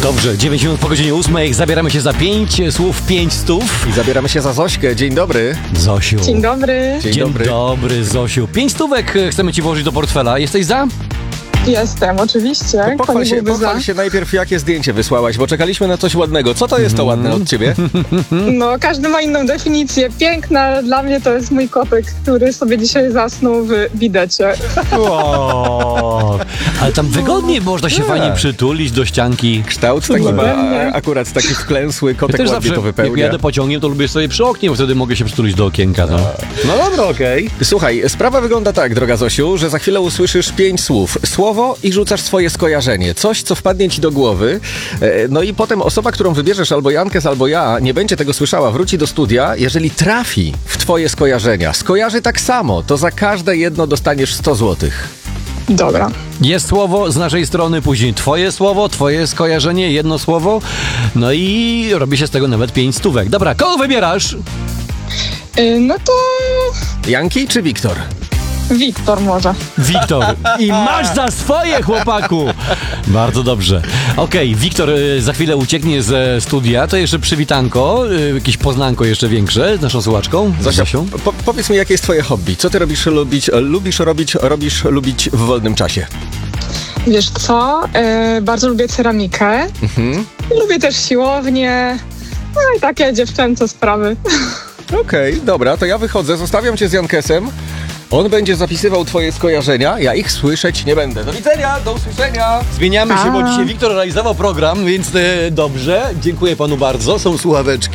Dobrze, 9 minut po godzinie 8. Zabieramy się za 5 słów, 5 stów. I zabieramy się za Zośkę. Dzień dobry. Zosiu. Dzień dobry. Dzień dobry, Zosiu. 5 stówek chcemy ci włożyć do portfela. Jesteś za? Jestem, oczywiście. Pochwal się najpierw, jakie zdjęcie wysłałaś, bo czekaliśmy na coś ładnego. Co to jest to ładne od ciebie? No, każdy ma inną definicję. Piękna dla mnie to jest mój kotek, który sobie dzisiaj zasnął w bidecie. Wow. Ale tam wygodnie można się fajnie przytulić do ścianki. Kształt taki ma, akurat taki wklęsły, kotek Ja też ładnie zawsze, to wypełnia. jak jadę pociągiem, to lubię sobie przy oknie, bo wtedy mogę się przytulić do okienka. No dobra, okej. Słuchaj, sprawa wygląda tak, droga Zosiu, że za chwilę usłyszysz 5 słów. Słowo i rzucasz swoje skojarzenie. Coś, co wpadnie ci do głowy. No i potem osoba, którą wybierzesz, albo Jankes, albo ja, nie będzie tego słyszała, wróci do studia. Jeżeli trafi w twoje skojarzenia, skojarzy tak samo, to za każde jedno dostaniesz 100 złotych. Dobra. Jest słowo z naszej strony, później twoje słowo, twoje skojarzenie, jedno słowo. No i robi się z tego nawet 5 stówek. Dobra, kogo wybierasz? No to Janki czy Wiktor? Wiktor może. Wiktor. I masz za swoje, chłopaku! Bardzo dobrze. Okej, Wiktor za chwilę ucieknie ze studia. To jeszcze przywitanko, jakieś poznanko jeszcze większe z naszą słuchaczką. Zosia, Zosią. powiedz mi, jakie jest twoje hobby? Co ty lubisz robić w wolnym czasie? Wiesz co? Bardzo lubię ceramikę. Lubię też siłownię. No i takie dziewczęce sprawy. Okej, dobra, to ja wychodzę, zostawiam cię z Jankesem. On będzie zapisywał twoje skojarzenia, ja ich słyszeć nie będę. Do widzenia, do usłyszenia. Zmieniamy się, bo dzisiaj Wiktor realizował program, więc dobrze. Dziękuję panu bardzo. Są słuchaweczki.